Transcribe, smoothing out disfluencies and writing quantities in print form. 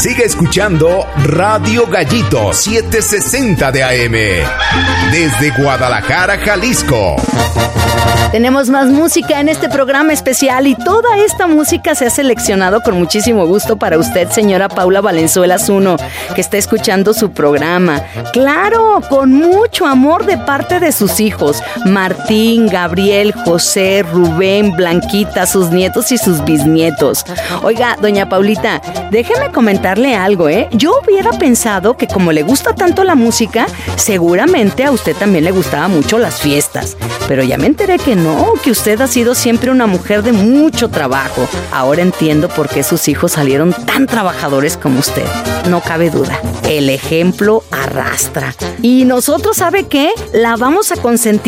Sigue escuchando Radio Gallito 760 de AM. Desde Guadalajara, Jalisco. Tenemos más música en este programa especial y toda esta música se ha seleccionado con muchísimo gusto para usted, señora Paula Valenzuela Zuno, que está escuchando su programa. Claro, con mucho amor de parte de sus hijos, Martín, Gabriel, José, Rubén, Blanquita, sus nietos y sus bisnietos. Oiga, doña Paulita, déjeme comentarle algo, ¿eh? Yo hubiera pensado que como le gusta tanto la música, seguramente a usted también le gustaba mucho las fiestas. Pero ya me enteré que no, que usted ha sido siempre una mujer de mucho trabajo. Ahora entiendo por qué sus hijos salieron tan trabajadores como usted. No cabe duda, el ejemplo arrastra. Y nosotros, ¿sabe qué? La vamos a consentir